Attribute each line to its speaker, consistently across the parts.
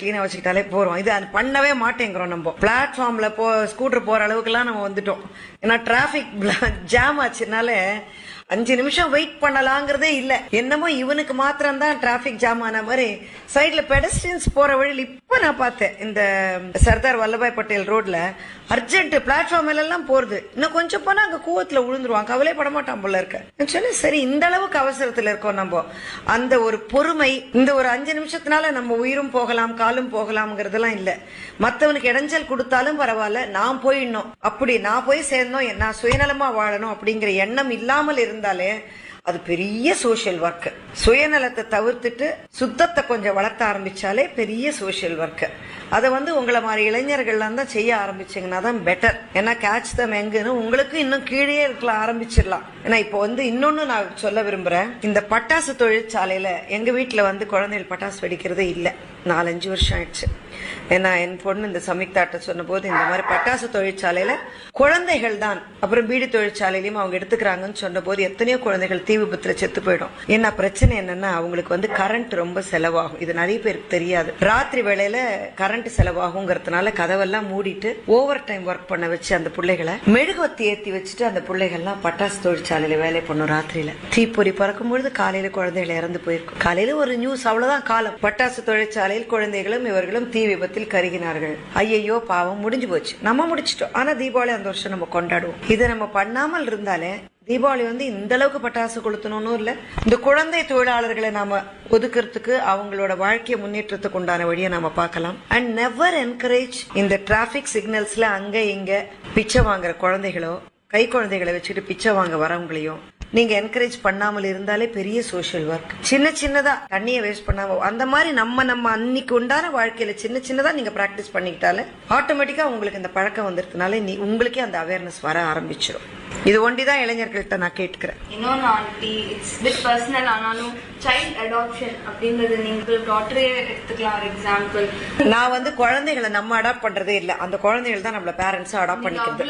Speaker 1: கிளீனா வச்சுக்கிட்டாலே போறோம். இது பண்ணவே மாட்டேங்கிறோம். நம்ம பிளாட்ஃபார்ம்ல ஸ்கூட்டர் போற அளவுக்கு எல்லாம் நம்ம வந்துட்டோம். ஏன்னா டிராபிக் ஜாம் ஆச்சுனால 5 நிமிஷம் வெயிட் பண்ணலாங்கிறதே இல்ல. என்னமோ இவனுக்கு மாத்திரம் தான் டிராபிக் ஜாம் ஆன மாதிரி சைட்ல பெடஸ்ட்ரியன்ஸ் போற வழியில் இப்ப நான் பார்த்தேன். இந்த சர்தார் வல்லபாய் பட்டேல் ரோட்ல அர்ஜென்ட் பிளாட்ஃபார்ம் எல்லாம் போறது. இன்னும் கொஞ்சம் போனா அங்க கூவத்துல விழுந்துருவான். கவலை பட மாட்டான் போல இருக்க. சரி, இந்த அளவுக்கு அவசரத்துல இருக்கோம் நம்ம. அந்த ஒரு பொறுமை, இந்த ஒரு 5 நிமிஷத்தினால நம்ம உயிரும் போகலாம் காலும் போகலாம்ங்கிறதெல்லாம் இல்ல. மத்தவனுக்கு இடைஞ்சல் கொடுத்தாலும் பரவாயில்ல, நான் போயிடணும், அப்படி நான் போய் சேர்ந்தோம், நான் சுயநலமா வாழணும் அப்படிங்கிற எண்ணம் இல்லாமல் இருந்தாலே அது பெரிய சோசியல் ஒர்க். சுயநலத்தை தவிர்த்துட்டு சுத்தத்தை கொஞ்சம் வளர்த்த ஆரம்பிச்சாலே பெரிய சோசியல் ஒர்க். அதை உங்களை மாதிரி இளைஞர்கள்லாம் தான் செய்ய ஆரம்பிச்சீங்கன்னா தான் பெட்டர். ஏன்னா கேட்ச் தம் எங்குன்னு உங்களுக்கு இன்னும் கீழே இருக்கலாம் ஆரம்பிச்சிடலாம். ஏன்னா இப்போ இன்னொன்னு நான் சொல்ல விரும்புறேன். இந்த பட்டாசு தொழிற்சாலையில எங்க வீட்டுல குழந்தைகள் பட்டாசு வெடிக்கிறதே இல்ல. 4-5 வருஷம் ஆயிடுச்சு. ஏன்னா என் பொண்ணு இந்த சமிக்தாட்ட சொன்ன போது இந்த மாதிரி பட்டாசு தொழிற்சாலையில குழந்தைகள் தான், அப்புறம் பீடி தொழிற்சாலையிலயும் அவங்க எடுத்துக்கிறாங்கன்னு சொன்ன போது எத்தனையோ குழந்தைகள் தீ விபத்துல செத்து போயிடும். என்ன பிரச்சனை என்னன்னா அவங்களுக்கு கரண்ட் ரொம்ப செலவாகும். இது நிறைய பேருக்கு தெரியாது. ராத்திரி வேளையில கரண்ட் செலவாகுங்கிறதுனால கதவெல்லாம் மூடிட்டு ஓவர் டைம் ஒர்க் பண்ண வச்சு அந்த பிள்ளைகளை மெழுகுவத்தி ஏத்தி வச்சுட்டு அந்த பிள்ளைகள்லாம் பட்டாசு தொழிற்சாலையில வேலை பண்ணும். ராத்திரியில தீப்பொறி பறக்கும் பொழுது காலையில குழந்தைகள் இறந்து போயிருக்கும். காலையில ஒரு நியூஸ், அவ்வளவுதான் காலம். பட்டாசு தொழிற்சாலையில் குழந்தைகளும் இவர்களும் தீ விபத்தில் கருகினார்கள். ஐயோ பாவம், முடிஞ்சு போச்சு. நம்ம முடிச்சிட்டோம். ஆனா தீபாவளி அந்த வருஷம் நம்ம கொண்டாடுவோம். இதை நம்ம பண்ணாமல் இருந்தாலே தீபாவளி இந்த அளவுக்கு பட்டாசு கொளுத்தணும்னு இல்ல. இந்த குழந்தை தொழிலாளர்களை நாம ஒதுக்கிறதுக்கு, அவங்களோட வாழ்க்கை முன்னேற்றத்துக்கு உண்டான வழியை நாம பார்க்கலாம். அண்ட் நெவர் என்கரேஜ் இந்த டிராபிக் சிக்னல்ஸ்ல அங்க இங்க பிச்சை வாங்குற குழந்தைகளோ, கை குழந்தைகளை வச்சுட்டு பிச்சை வாங்க வரவங்களையும் நீங்க என்கரேஜ் பண்ணாமல் இருந்தாலே பெரிய சோசியல் ஒர்க். சின்னதா தண்ணியை வேஸ்ட் பண்ணாம அந்த மாதிரி நம்ம அன்னைக்கு உண்டான வாழ்க்கையில சின்னதா நீங்க பிராக்டிஸ் பண்ணிக்கிட்டாலே ஆட்டோமேட்டிக்கா உங்களுக்கு இந்த பழக்கம் வந்துருக்கனால உங்களுக்கே அந்த அவேர்னஸ் வர ஆரம்பிச்சிடும். இது ஒண்டிதான் இளைஞர்கள்ட்ட நான் கேட்டுக்கிறேன்.
Speaker 2: இன்னொன்னு ஆண்டி, இட்ஸ் பிட் பர்சனல், ஆனாலும் சைல்ட் அடாப்ஷன் அப்படின்றது நீங்க டாக்டரே எடுத்துக்கலாம். ஒரு எக்ஸாம்பிள்,
Speaker 1: நான் குழந்தைகளை நம்ம அடாப்ட் பண்றதே இல்ல, அந்த குழந்தைகள் தான் நம்மள பேரண்ட்ஸ் அடாப்ட் பண்ணிக்கிறது.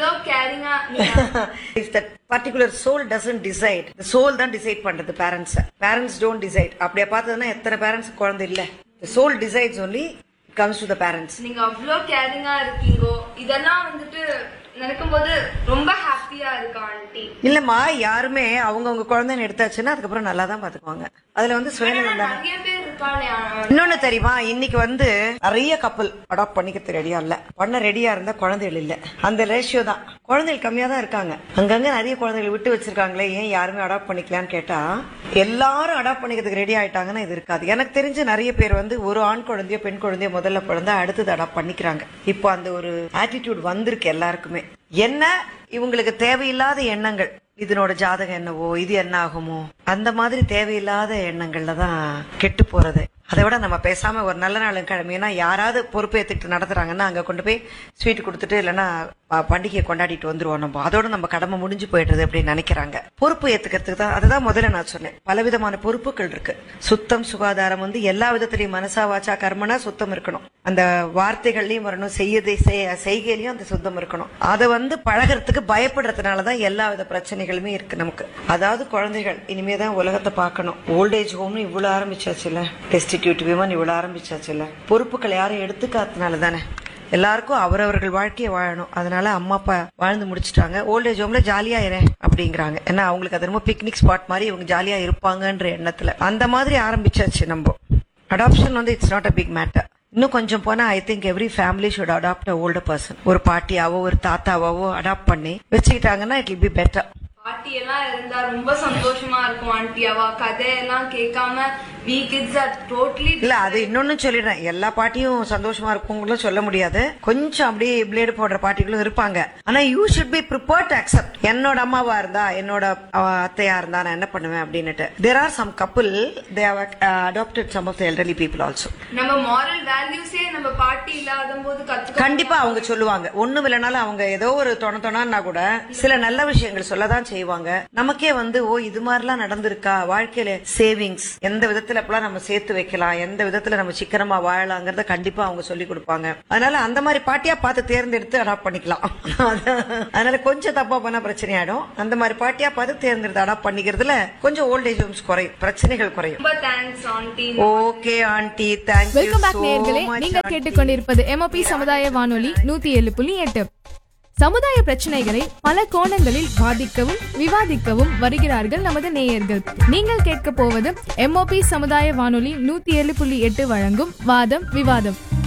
Speaker 1: If that particular soul doesn't decide, the soul தான் டிசைட் பண்றது. parents don't decide. அப்படியே பார்த்ததுன்னா எத்தனை பேரண்ட்ஸ் குழந்தை இல்ல. The soul decides only, comes to the parents.
Speaker 2: நீங்க அவ்வளோ கேரிங்கா இருக்கீங்கோ, இதெல்லாம் நினைக்கும்போது ரொம்ப ஹாப்பியா இருக்கு ஆண்டி.
Speaker 1: இல்லம்மா, யாருமே அவங்கவுங்க குழந்தைன்னு எடுத்தாச்சுன்னா அதுக்கப்புறம் நல்லா தான் பாத்துக்குவாங்க. அதுல சுயநலம் தானே.
Speaker 2: நிறைய பேர் இருக்காங்க.
Speaker 1: இன்னொன்னு தெரியுமா, இன்னைக்கு நிறைய கப்பல் அடாப்ட் பண்ணிக்கிறது ரெடியா இல்ல, பண்ண ரெடியா இருந்தா குழந்தைகள் இல்ல. அந்த ரேஷியோ தான். குழந்தைகள் கம்மியா தான் இருக்காங்க. அங்கங்க நிறைய குழந்தைகள் விட்டு வச்சிருக்காங்களே, ஏன் யாருமே அடாப்ட் பண்ணிக்கலான்னு கேட்டா எல்லாரும் அடாப்ட் பண்ணிக்கிறதுக்கு ரெடி ஆயிட்டாங்கன்னா இது இருக்காது. எனக்கு தெரிஞ்சு நிறைய பேர் ஒரு ஆண் குழந்தையோ பெண் குழந்தையோ முதல்ல பிறந்தா அடுத்தது அடாப்ட் பண்ணிக்கிறாங்க. இப்போ அந்த ஒரு ஆட்டிடியூட் வந்திருக்கு எல்லாருக்குமே. என்ன இவங்களுக்கு தேவையில்லாத எண்ணங்கள், இதனோட ஜாதகம் என்னவோ, இது என்ன ஆகுமோ, அந்த மாதிரி தேவையில்லாத எண்ணங்கள்ல தான் கெட்டு போறது. அதை விட நம்ம பேசாம ஒரு நல்ல நாள் கிழமைனா யாராவது பொறுப்பு ஏத்துக்கிட்டு நடத்துறாங்கன்னா அங்க கொண்டு போய் ஸ்வீட் கொடுத்துட்டு இல்லைன்னா பண்டிகையை கொண்டாடிட்டு வந்துருவோம். நம்ம அதோட நம்ம கடமை முடிஞ்சு போயிடுறது அப்படின்னு நினைக்கிறாங்க. பொறுப்பு ஏத்துக்கிறதுக்கு தான். அதுதான் முதல்ல நான் சொன்னேன், பலவிதமான பொறுப்புகள் இருக்கு. சுத்தம் சுகாதாரம் எல்லா விதத்திலையும் மனசா வாச்சா கர்மனா சுத்தம் இருக்கணும். அந்த வார்த்தைகள்லயும் வரணும், செய்கையிலயும் அந்த சுத்தம் இருக்கணும். அதை பழகிறதுக்கு பயப்படுறதுனாலதான் எல்லா வித பிரச்சனைகளுமே இருக்கு நமக்கு. அதாவது குழந்தைகள் இனிமேதான் உலகத்தை பார்க்கணும். ஓல்டேஜ் ஹோம்னு இவ்வளவு ஆரம்பிச்சாச்சுல, டெஸ்டிடியூட் விமன் இவ்வளவு ஆரம்பிச்சாச்சுல, பொறுப்புகள் யாரும் எடுத்துக்காதனால தானே. எல்லாருக்கும் அவரவர்கள் வாழ்க்கையை வாழணும். அதனால அம்மா அப்பா வாழ்ந்து முடிச்சுட்டாங்க, ஓல்டேஜ் ஹோம்ல ஜாலியா இரு அப்படிங்கிறாங்க. ஏன்னா அவங்களுக்கு அது ரொம்ப பிக்னிக் ஸ்பாட் மாதிரி இவங்க ஜாலியா இருப்பாங்கன்ற எண்ணத்துல அந்த மாதிரி ஆரம்பிச்சாச்சு. நம்ம adoption it's not a big matter. இன்னும் கொஞ்சம் போனா I think every family should adapt a older person. ஒரு பாட்டியாவோ ஒரு தாத்தாவோ அடாப்ட் பண்ணி வச்சுக்கிட்டாங்கன்னா இட் வில் பி பெட்டர்.
Speaker 2: பாட்டி எல்லாம் இருந்தா ரொம்ப சந்தோஷமா இருக்கும் ஆண்டி. அவ கதையெல்லாம் கேட்காம we kids are totally
Speaker 1: இல்ல. அது இன்னொன்னு சொல்லிடுறேன், எல்லா பாட்டியும் சந்தோஷமா இருக்குங்களும் சொல்ல முடியாது. கொஞ்சம் அப்படியே பிளேடு போடுற பாட்டிகளும் இருப்பாங்க. ஆனா you should be prepared to accept. என்னோட அம்மாவா இருந்தா, என்னோட அத்தையா இருந்தா நான் என்ன பண்ணுவேன் அப்படின்னுட்டு. there are some couple they have adopted some of the elderly people also.
Speaker 2: நம்ம moral valuesே நம்ம பாட்டி இல்லாத போது கத்துக்க
Speaker 1: கண்டிப்பா அவங்க சொல்லுவாங்க. ஒண்ணும் இல்லனாலும் அவங்க ஏதோ ஒரு தொணனா கூட சில நல்ல விஷயங்கள் சொல்லதான் செய்வாங்க. நமக்கே ஓ இது மாதிரிலாம் நடந்திருக்கா வாழ்க்கையில, சேவிங்ஸ் எந்த விதத்துல விதத்துல எப்பலாம் நம்ம சேர்த்து வைக்கலாம், எந்த விதத்துல நம்ம சிக்கனமா வாழலாங்கிறத கண்டிப்பா அவங்க சொல்லி கொடுப்பாங்க. அதனால அந்த மாதிரி பாட்டியா பார்த்து தேர்ந்தெடுத்து அடாப்ட் பண்ணிக்கலாம். அதனால கொஞ்சம் தப்பா பண்ணா பிரச்சனை ஆயிடும். அந்த மாதிரி பாட்டியா பார்த்து தேர்ந்தெடுத்து அடாப்ட் பண்ணிக்கிறதுல கொஞ்சம் ஓல்டேஜ் ஹோம்ஸ் குறையும், பிரச்சனைகள் குறையும்.
Speaker 2: ரொம்ப thanks aunty.
Speaker 1: Okay aunty, thank you
Speaker 3: welcome back
Speaker 1: so
Speaker 3: நேயர்களே.
Speaker 1: மச்.
Speaker 3: நீங்கள் கேட்டுக்கொண்டிருப்பது MOP சமுதாய வானொலி 107.8. சமுதாய பிரச்சனைகளை பல கோணங்களில் வாதிக்கவும் விவாதிக்கவும் வருகிறார்கள் நமது நேயர்கள். நீங்கள் கேட்க போவது MOP சமுதாய வானொலி 107.8 வழங்கும் வாதம் விவாதம்.